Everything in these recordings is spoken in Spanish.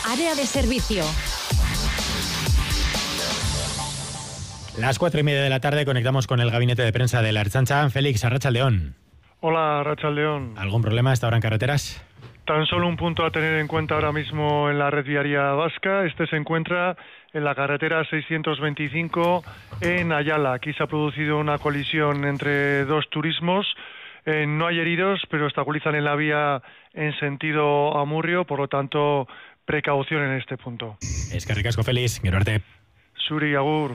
área de servicio. Las 4:30 de la tarde conectamos con el gabinete de prensa de la Ertzaintza. Félix, arratsaldeon. Hola, arratsaldeon. ¿Algún problema a esta hora en carreteras? Tan solo un punto a tener en cuenta ahora mismo en la red viaria vasca. Este se encuentra en la carretera 625 en Ayala. Aquí se ha producido una colisión entre dos turismos. No hay heridos, pero obstaculizan en la vía en sentido Amurrio, por lo tanto, precaución en este punto. Eskerrik asko, Félix. Gero arte. Suri, agur.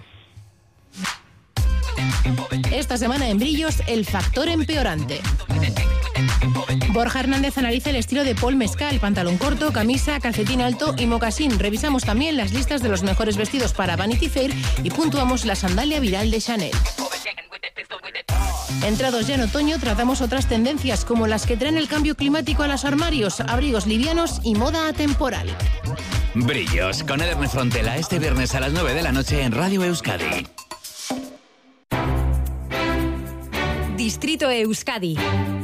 Esta semana en Brillos, el factor empeorante. Borja Hernández analiza el estilo de Paul Mescal: pantalón corto, camisa, calcetín alto y mocasín. Revisamos también las listas de los mejores vestidos para Vanity Fair y puntuamos la sandalia viral de Chanel. Entrados ya en otoño, tratamos otras tendencias como las que traen el cambio climático a los armarios, abrigos livianos y moda atemporal. Brillos con Erne Frontela este viernes a las 9 de la noche en Radio Euskadi. Distrito Euskadi.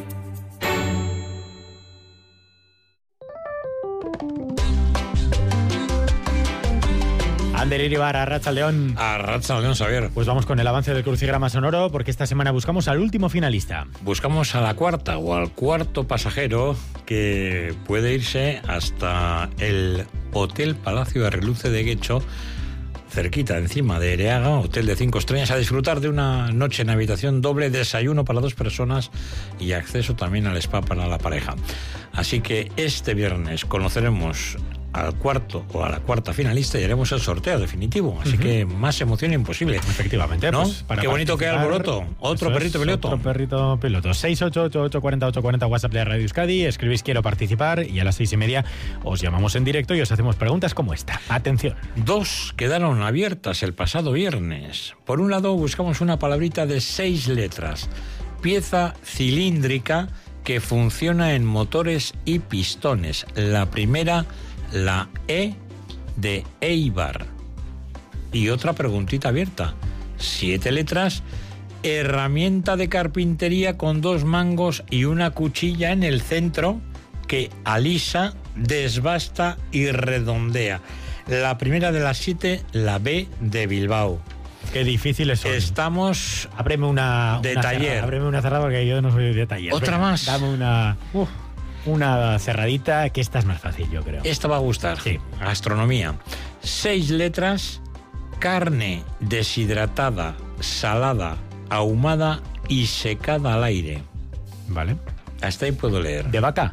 Ander Iribar, arratsaldeon. Arratsaldeon, Xavier. Pues vamos con el avance del crucigrama sonoro, porque esta semana buscamos al último finalista. Buscamos a la cuarta o al cuarto pasajero que puede irse hasta el Hotel Palacio de Reluce de Guecho, cerquita, encima de Ereaga, hotel de 5 estrellas, a disfrutar de una noche en habitación doble, desayuno para 2 personas y acceso también al spa para la pareja. Así que este viernes conoceremos al cuarto o a la cuarta finalista y haremos el sorteo definitivo. Así que más emoción imposible. Efectivamente. ¿No? Pues para qué bonito que alboroto. Otro perrito piloto. Otro perrito piloto. 688-840-840 WhatsApp de Radio Euskadi. Escribís quiero participar y a las 6:30 os llamamos en directo y os hacemos preguntas como esta. Atención. 2 quedaron abiertas el pasado viernes. Por un lado buscamos una palabrita de 6 letras. Pieza cilíndrica que funciona en motores y pistones. La primera, la E de Eibar. Y otra preguntita abierta. 7 letras. Herramienta de carpintería con 2 mangos y una cuchilla en el centro que alisa, desbasta y redondea. La primera de las 7, la B de Bilbao. Qué difíciles son. Estamos Ábreme una de taller. Ábreme una cerrada porque yo no soy de taller. Otra Venga, más. Dame una cerradita, que esta es más fácil, yo creo. Esta va a gustar. Sí. Gastronomía. 6 letras. Carne deshidratada, salada, ahumada y secada al aire. Vale. Hasta ahí puedo leer. ¿De vaca?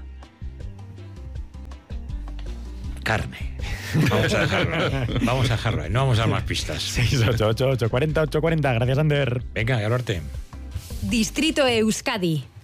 Carne. Vamos a dejarlo ahí. No vamos a dar más pistas. 688-840-840. Gracias, Ander. Venga, Galarte. Distrito Euskadi.